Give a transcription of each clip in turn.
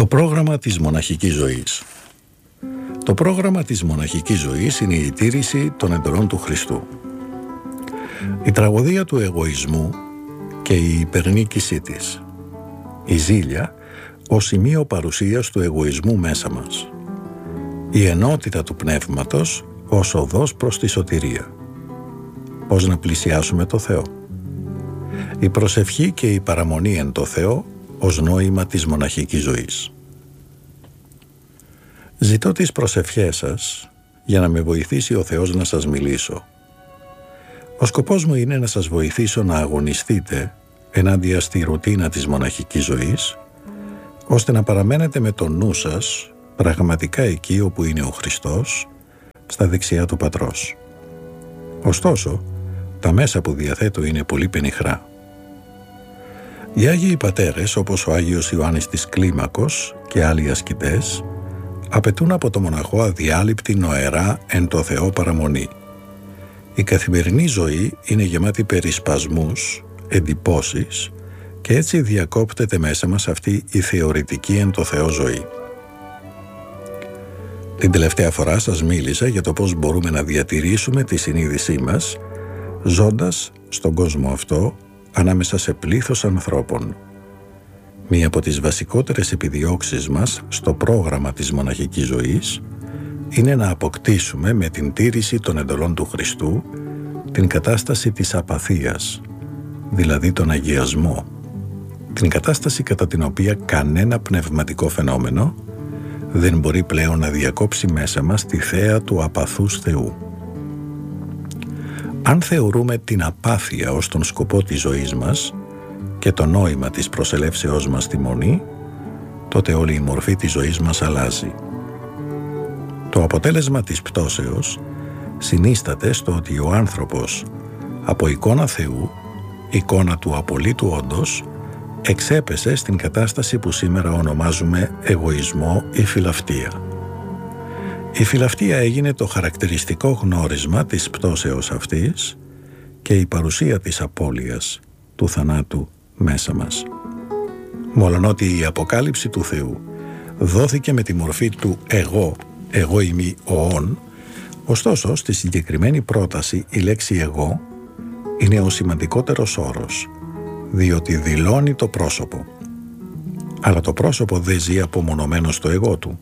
Το πρόγραμμα της μοναχικής ζωής. Το πρόγραμμα της μοναχικής ζωής είναι η τήρηση των εντολών του Χριστού. Η τραγωδία του εγωισμού και η υπερνίκησή της. Η ζήλια ως σημείο παρουσίας του εγωισμού μέσα μας. Η ενότητα του πνεύματος ως οδός προς τη σωτηρία. Πώς να πλησιάσουμε το Θεό. Η προσευχή και η παραμονή εν το Θεό ως νόημα της μοναχικής ζωής. Ζητώ τις προσευχές σας για να με βοηθήσει ο Θεός να σας μιλήσω. Ο σκοπός μου είναι να σας βοηθήσω να αγωνιστείτε ενάντια στη ρουτίνα της μοναχικής ζωής, ώστε να παραμένετε με το νου σας πραγματικά εκεί όπου είναι ο Χριστός, στα δεξιά του Πατρός. Ωστόσο, τα μέσα που διαθέτω είναι πολύ πενιχρά. Οι Άγιοι Πατέρες, όπως ο Άγιος Ιωάννης της Κλίμακος και άλλοι ασκητές, απαιτούν από το μοναχό αδιάλειπτη νοερά εν το Θεό παραμονή. Η καθημερινή ζωή είναι γεμάτη περισπασμούς, εντυπώσεις και έτσι διακόπτεται μέσα μας αυτή η θεωρητική εν το Θεό ζωή. Την τελευταία φορά σας μίλησα για το πώς μπορούμε να διατηρήσουμε τη συνείδησή μας ζώντας στον κόσμο αυτό ανάμεσα σε πλήθος ανθρώπων. Μία από τις βασικότερες επιδιώξεις μας στο πρόγραμμα της μοναχικής ζωής είναι να αποκτήσουμε με την τήρηση των εντολών του Χριστού την κατάσταση της απαθίας, δηλαδή τον αγιασμό, την κατάσταση κατά την οποία κανένα πνευματικό φαινόμενο δεν μπορεί πλέον να διακόψει μέσα μας τη θέα του απαθούς Θεού. Αν θεωρούμε την απάθεια ως τον σκοπό της ζωής μας και το νόημα της προσελεύσεώς μας στη μονή, τότε όλη η μορφή της ζωής μας αλλάζει. Το αποτέλεσμα της πτώσεως συνίσταται στο ότι ο άνθρωπος από εικόνα Θεού, εικόνα του απολύτου όντως, εξέπεσε στην κατάσταση που σήμερα ονομάζουμε εγωισμό ή φιλαυτία. Η φιλαυτία έγινε το χαρακτηριστικό γνώρισμα της πτώσεως αυτής και η παρουσία της απώλειας, του θανάτου μέσα μας. Μολονότι η αποκάλυψη του Θεού δόθηκε με τη μορφή του εγώ ημί οόν, ωστόσο στη συγκεκριμένη πρόταση η λέξη εγώ είναι ο σημαντικότερος όρος, διότι δηλώνει το πρόσωπο. Αλλά το πρόσωπο δεν ζει απομονωμένο στο εγώ του.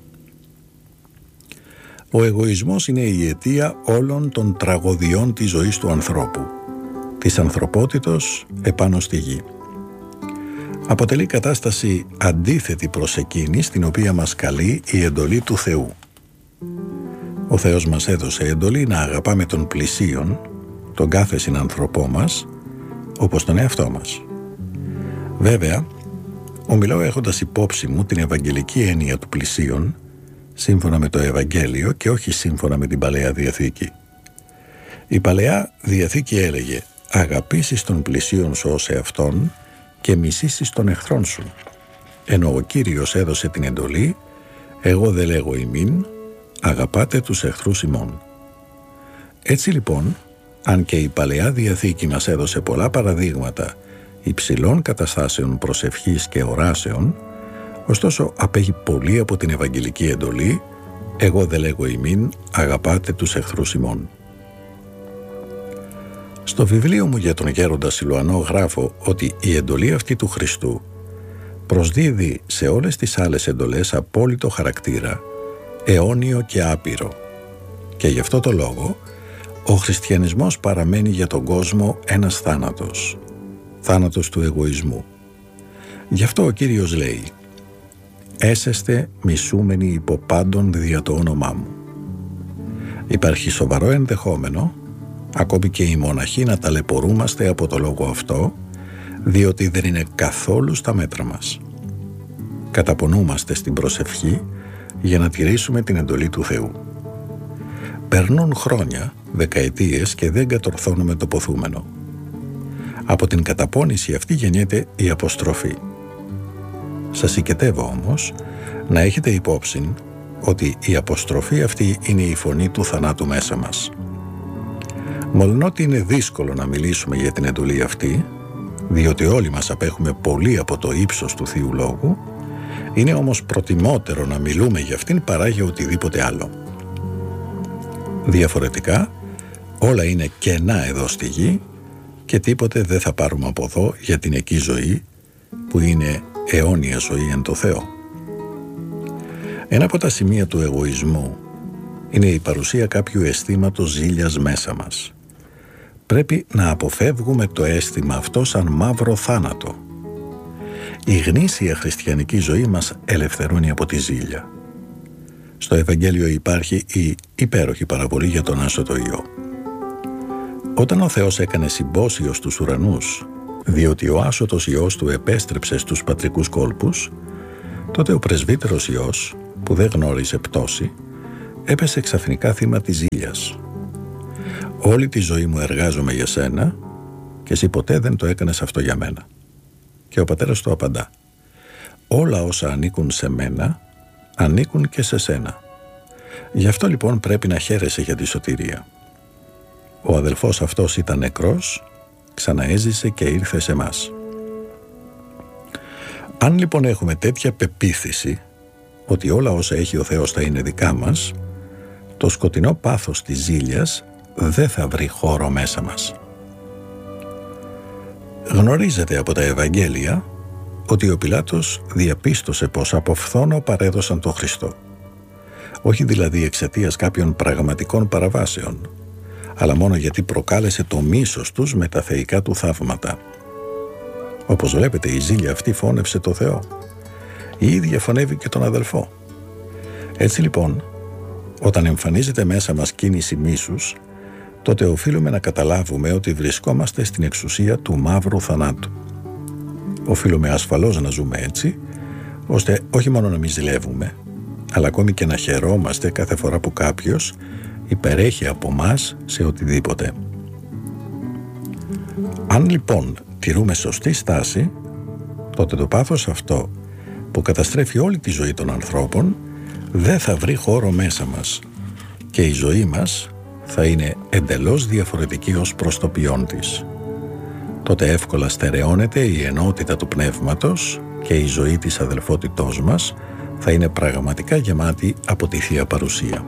Ο εγωισμός είναι η αιτία όλων των τραγωδιών της ζωής του ανθρώπου, της ανθρωπότητος επάνω στη γη. Αποτελεί κατάσταση αντίθετη προς εκείνη στην οποία μας καλεί η εντολή του Θεού. Ο Θεός μας έδωσε εντολή να αγαπάμε τον πλησίον, τον κάθε συνανθρωπό μας, όπως τον εαυτό μας. Βέβαια, ομιλώ έχοντας υπόψη μου την ευαγγελική έννοια του πλησίον, σύμφωνα με το Ευαγγέλιο και όχι σύμφωνα με την Παλαιά Διαθήκη. Η Παλαιά Διαθήκη έλεγε «Αγαπήσεις τον πλησίον σου ως εαυτόν και μισήσεις τον εχθρόν σου», ενώ ο Κύριος έδωσε την εντολή «Εγώ δε λέγω ημίν, αγαπάτε τους εχθρούς ημών». Έτσι λοιπόν, αν και η Παλαιά Διαθήκη μας έδωσε πολλά παραδείγματα υψηλών καταστάσεων προσευχής και οράσεων, ωστόσο απέχει πολύ από την Ευαγγελική εντολή «Εγώ δε λέγω ημίν, αγαπάτε τους εχθρούς ημών». Στο βιβλίο μου για τον Γέροντα Σιλουανό γράφω ότι η εντολή αυτή του Χριστού προσδίδει σε όλες τις άλλες εντολές απόλυτο χαρακτήρα, αιώνιο και άπειρο. Και γι' αυτό το λόγο ο χριστιανισμός παραμένει για τον κόσμο ένας θάνατος, θάνατος του εγωισμού. Γι' αυτό ο Κύριος λέει «Έσεστε μισούμενοι υπό πάντων δια το όνομά μου». Υπάρχει σοβαρό ενδεχόμενο ακόμη και οι μοναχοί να ταλαιπωρούμαστε από το λόγο αυτό, διότι δεν είναι καθόλου στα μέτρα μας. Καταπονούμαστε στην προσευχή για να τηρήσουμε την εντολή του Θεού. Περνούν χρόνια, δεκαετίες και δεν κατορθώνουμε το ποθούμενο. Από την καταπώνηση αυτή γεννιέται η αποστροφή. Σας συγκετεύω όμως να έχετε υπόψη ότι η αποστροφή αυτή είναι η φωνή του θανάτου μέσα μας. Μολονότι είναι δύσκολο να μιλήσουμε για την εντολή αυτή, διότι όλοι μας απέχουμε πολύ από το ύψος του Θείου Λόγου, Είναι όμως προτιμότερο να μιλούμε για αυτήν παρά για οτιδήποτε άλλο. Διαφορετικά, όλα είναι κενά εδώ στη γη και τίποτε δεν θα πάρουμε από εδώ για την εκεί ζωή που είναι αιώνια ζωή εν το Θεό. Ένα από τα σημεία του εγωισμού είναι η παρουσία κάποιου αισθήματος ζήλιας μέσα μας. Πρέπει να αποφεύγουμε το αίσθημα αυτό σαν μαύρο θάνατο. Η γνήσια χριστιανική ζωή μας ελευθερώνει από τη ζήλια. Στο Ευαγγέλιο υπάρχει η υπέροχη παραβολή για τον άσωτο Υιό. Όταν ο Θεός έκανε συμπόσιο στους ουρανούς, διότι ο άσωτος Υιός του επέστρεψε στους πατρικούς κόλπους, τότε ο πρεσβύτερος Υιός, που δεν γνώρισε πτώση, έπεσε ξαφνικά θύμα της ζήλιας. «Όλη τη ζωή μου εργάζομαι για σένα και εσύ ποτέ δεν το έκανες αυτό για μένα». Και ο πατέρας του απαντά: «Όλα όσα ανήκουν σε μένα, ανήκουν και σε σένα. Γι' αυτό λοιπόν πρέπει να χαίρεσαι για τη σωτηρία. Ο αδελφός αυτός ήταν νεκρός, ξαναέζησε και ήρθε σε μας». Αν λοιπόν έχουμε τέτοια πεποίθηση ότι όλα όσα έχει ο Θεός θα είναι δικά μας, το σκοτεινό πάθος της ζήλιας δεν θα βρει χώρο μέσα μας. Γνωρίζετε από τα Ευαγγέλια ότι ο Πιλάτος διαπίστωσε πως από φθόνο παρέδωσαν τον Χριστό. Όχι δηλαδή εξαιτίας κάποιων πραγματικών παραβάσεων, αλλά μόνο γιατί προκάλεσε το μίσος τους με τα θεϊκά του θαύματα. Όπως βλέπετε, η ζήλια αυτή φώνευσε το Θεό. Η ίδια φωνεύει και τον αδελφό. Έτσι λοιπόν, όταν εμφανίζεται μέσα μας κίνηση μίσους, τότε οφείλουμε να καταλάβουμε ότι βρισκόμαστε στην εξουσία του μαύρου θανάτου. Οφείλουμε ασφαλώς να ζούμε έτσι, ώστε όχι μόνο να μην ζηλεύουμε, αλλά ακόμη και να χαιρόμαστε κάθε φορά που κάποιος υπερέχει από μας σε οτιδήποτε. Αν λοιπόν τηρούμε σωστή στάση, τότε το πάθος αυτό που καταστρέφει όλη τη ζωή των ανθρώπων δεν θα βρει χώρο μέσα μας και η ζωή μας θα είναι εντελώς διαφορετική ως προς το ποιόν της. Τότε εύκολα στερεώνεται η ενότητα του πνεύματος και η ζωή της αδελφότητός μας θα είναι πραγματικά γεμάτη από τη Θεία Παρουσία.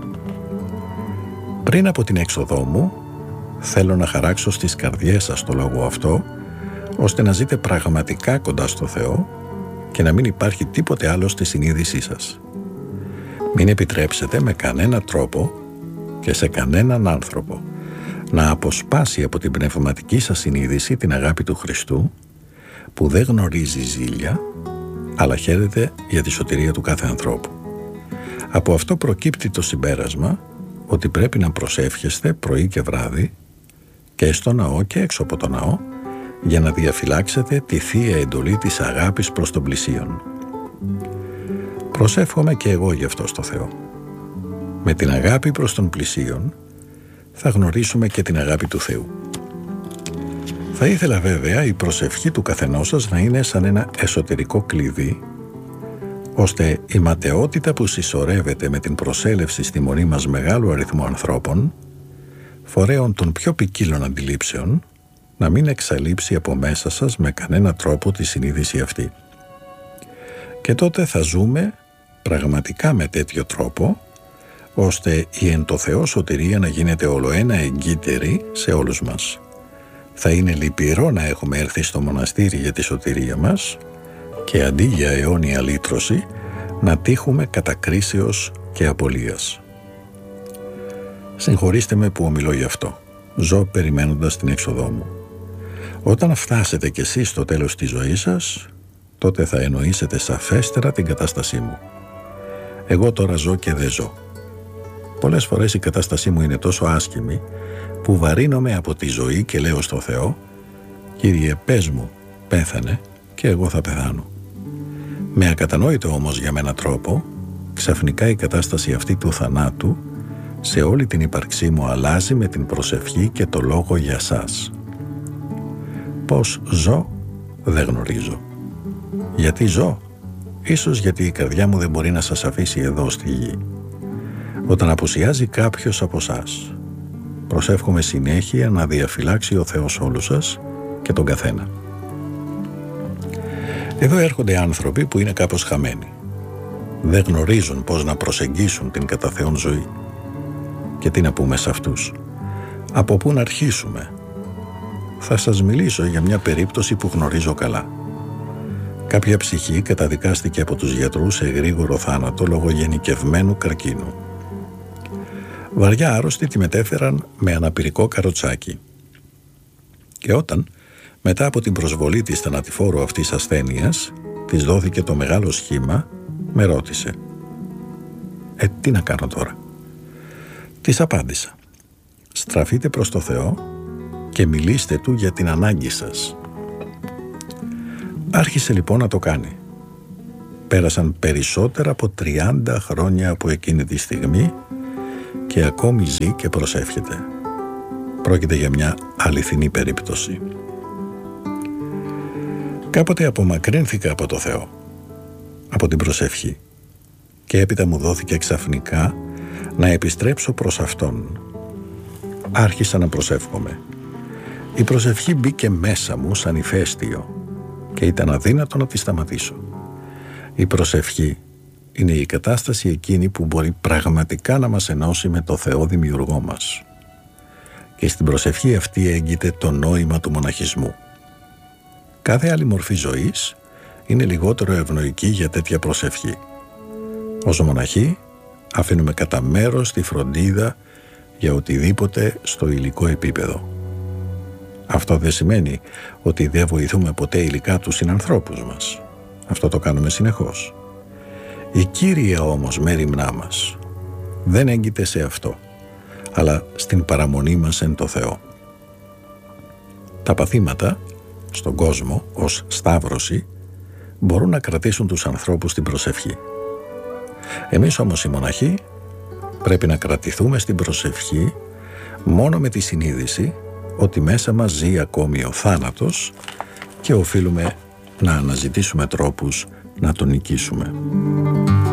Πριν από την έξοδό μου, θέλω να χαράξω στις καρδιές σας το λόγο αυτό, ώστε να ζείτε πραγματικά κοντά στο Θεό και να μην υπάρχει τίποτε άλλο στη συνείδησή σας. Μην επιτρέψετε με κανένα τρόπο και σε κανέναν άνθρωπο να αποσπάσει από την πνευματική σας συνείδηση την αγάπη του Χριστού, που δεν γνωρίζει ζήλια, αλλά χαίρεται για τη σωτηρία του κάθε ανθρώπου. Από αυτό προκύπτει το συμπέρασμα ότι πρέπει να προσεύχεστε πρωί και βράδυ και στο ναό και έξω από το ναό για να διαφυλάξετε τη θεία εντολή της αγάπης προς τον πλησίον. Προσεύχομαι και εγώ γι' αυτό στο Θεό. Με την αγάπη προς τον πλησίον θα γνωρίσουμε και την αγάπη του Θεού. Θα ήθελα βέβαια η προσευχή του καθενός σας να είναι σαν ένα εσωτερικό κλειδί, ώστε η ματαιότητα που συσσωρεύεται με την προσέλευση στη μονή μας μεγάλου αριθμού ανθρώπων, φορέων των πιο ποικίλων αντιλήψεων, να μην εξαλείψει από μέσα σας με κανένα τρόπο τη συνείδηση αυτή. Και τότε θα ζούμε πραγματικά με τέτοιο τρόπο, ώστε η εν το Θεό σωτηρία να γίνεται ολοένα εγκύτερη σε όλους μας. Θα είναι λυπηρό να έχουμε έρθει στο μοναστήρι για τη σωτηρία μας και αντί για αιώνια λύτρωση να τύχουμε κατακρίσεως και απολίας. Συγχωρήστε με που ομιλώ γι' αυτό. Ζω περιμένοντας την έξοδό μου. Όταν φτάσετε κι εσείς στο τέλος της ζωής σας, τότε θα εννοήσετε σαφέστερα την κατάστασή μου. Εγώ τώρα ζω και δεν ζω. Πολλές φορές η κατάστασή μου είναι τόσο άσχημη που βαρύνομαι από τη ζωή και λέω στο Θεό: «Κύριε, πες μου, πέθανε και εγώ θα πεθάνω». Με ακατανόητο όμως για μένα τρόπο, ξαφνικά η κατάσταση αυτή του θανάτου σε όλη την ύπαρξή μου αλλάζει με την προσευχή και το λόγο για σας. Πώς ζω, δεν γνωρίζω. Γιατί ζω? Ίσως γιατί η καρδιά μου δεν μπορεί να σας αφήσει εδώ στη γη. Όταν απουσιάζει κάποιος από σας, προσεύχομαι συνέχεια να διαφυλάξει ο Θεός όλους σας και τον καθένα. Εδώ έρχονται άνθρωποι που είναι κάπως χαμένοι. Δεν γνωρίζουν πώς να προσεγγίσουν την κατά Θεόν ζωή. Και τι να πούμε σε αυτούς? Από πού να αρχίσουμε? Θα σας μιλήσω για μια περίπτωση που γνωρίζω καλά. Κάποια ψυχή καταδικάστηκε από τους γιατρούς σε γρήγορο θάνατο λόγω γενικευμένου καρκίνου. Βαριά άρρωστοι τη μετέφεραν με αναπηρικό καροτσάκι. Και όταν, μετά από την προσβολή της θανατηφόρου αυτής ασθένειας, της δόθηκε το μεγάλο σχήμα, με ρώτησε: τι να κάνω τώρα? Της απάντησα: στραφείτε προς το Θεό και μιλήστε Του για την ανάγκη σας. Άρχισε λοιπόν να το κάνει. Πέρασαν περισσότερα από 30 χρόνια από εκείνη τη στιγμή και ακόμη ζει και προσεύχεται. Πρόκειται για μια αληθινή περίπτωση. Κάποτε απομακρύνθηκα από το Θεό, από την προσευχή, και έπειτα μου δόθηκε ξαφνικά να επιστρέψω προς Αυτόν. Άρχισα να προσεύχομαι. Η προσευχή μπήκε μέσα μου σαν ηφαίστειο και ήταν αδύνατο να τη σταματήσω. Η προσευχή είναι η κατάσταση εκείνη που μπορεί πραγματικά να μας ενώσει με το Θεό δημιουργό μας. Και στην προσευχή αυτή έγκυται το νόημα του μοναχισμού. Κάθε άλλη μορφή ζωής είναι λιγότερο ευνοϊκή για τέτοια προσευχή. Ως μοναχοί αφήνουμε κατά μέρος τη φροντίδα για οτιδήποτε στο υλικό επίπεδο. Αυτό δεν σημαίνει ότι δεν βοηθούμε ποτέ υλικά τους συνανθρώπους μας. Αυτό το κάνουμε συνεχώς. Η κύρια όμως μέριμνά μας δεν έγκυται σε αυτό, αλλά στην παραμονή μας εν το Θεό. Τα παθήματα στον κόσμο ως σταύρωση μπορούν να κρατήσουν τους ανθρώπους στην προσευχή. Εμείς όμως οι μοναχοί πρέπει να κρατηθούμε στην προσευχή μόνο με τη συνείδηση ότι μέσα μας ζει ακόμη ο θάνατος και οφείλουμε να αναζητήσουμε τρόπους να τον νικήσουμε.